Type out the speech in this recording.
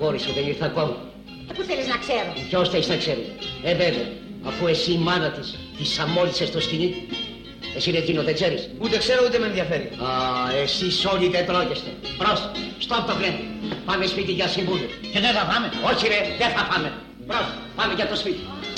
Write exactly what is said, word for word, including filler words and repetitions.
αποχώρησε, δεν ήρθε ακόμα. Πού θέλεις να ξέρω? Ποιος θέλεις να ξέρει? Ε, βέβαια, αφού εσύ η μάνα της της αμόλυσες στο σκηνή. Εσύ ρε Τζίνο, δεν ξέρεις? Ούτε ξέρω ούτε με ενδιαφέρει. Α, εσείς όλοι δεν τρώγεστε. Προς, στόπ το βλέμμα. Πάμε σπίτι για συμβούλιο. Και δεν θα πάμε. Όχι ρε, δεν θα πάμε. Προς, πάμε για το σπίτι.